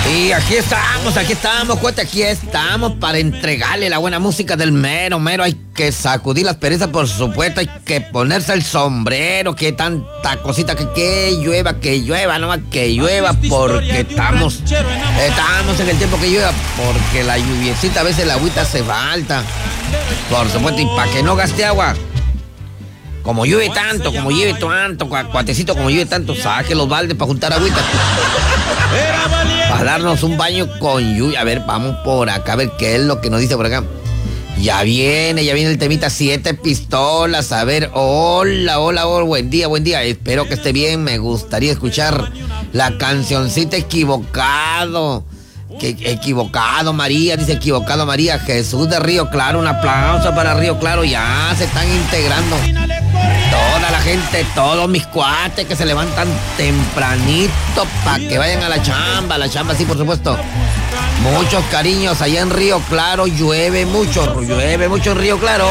Y aquí estamos, cuate, aquí estamos para entregarle la buena música del mero. Hay que sacudir las perezas, por supuesto, hay que ponerse el sombrero, que tanta cosita, que llueva, no más que llueva, porque estamos en el tiempo que llueva, porque la lluviecita a veces la agüita hace falta, por supuesto, y para que no gaste agua. Como llueve tanto, cuatecito, como llueve tanto, saque los baldes para juntar agüita. Para darnos un baño con lluvia. A ver, vamos por acá, a ver qué es lo que nos dice por acá. Ya viene el temita 7 pistolas. A ver, hola, buen día. Espero que esté bien, me gustaría escuchar la cancioncita Equivocado. Equivocado María, dice Equivocado María. Jesús de Río Claro, un aplauso para Río Claro, ya se están integrando toda la gente, todos mis cuates que se levantan tempranito para que vayan a la chamba, sí, por supuesto. Muchos cariños allá en Río Claro, llueve mucho en Río Claro.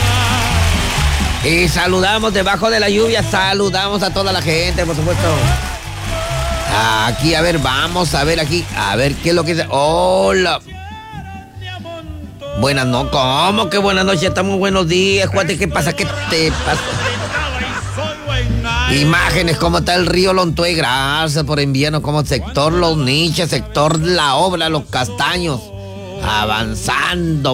Y saludamos debajo de la lluvia, saludamos a toda la gente, por supuesto. Aquí, a ver, vamos a ver aquí, a ver qué es lo que dice. Hola. Buenas noches, ¿cómo que buenas noches? Estamos buenos días, cuate, ¿qué pasa? ¿Qué te pasa? Imágenes, cómo está el río Lontué, gracias por enviarnos, como sector Los Niches, sector La Obra, Los Castaños, avanzando.